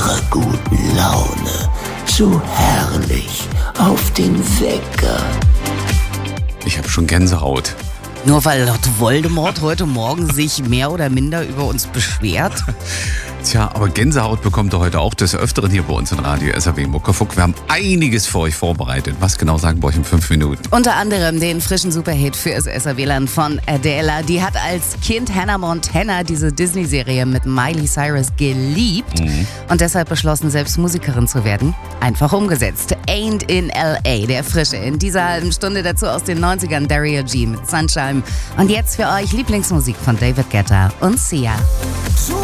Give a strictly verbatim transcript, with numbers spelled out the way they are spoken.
ihrer guten Laune so herrlich auf den Wecker. Ich habe schon Gänsehaut. Nur weil Lord Voldemort heute Morgen sich mehr oder minder über uns beschwert? Tja, aber Gänsehaut bekommt ihr heute auch des Öfteren hier bei uns in Radio S R W Muckefuck. Wir haben einiges für euch vorbereitet. Was genau sagen wir euch in fünf Minuten? Unter anderem den frischen Superhit fürs S R W-Land von Adele. Die hat als Kind Hannah Montana diese Disney-Serie mit Miley Cyrus geliebt mhm. und deshalb beschlossen, selbst Musikerin zu werden. Einfach umgesetzt. Ain't in L A, der Frische. In dieser halben Stunde dazu aus den neunzigern Daria G mit Sunshine. Und jetzt für euch Lieblingsmusik von David Guetta und Sia. So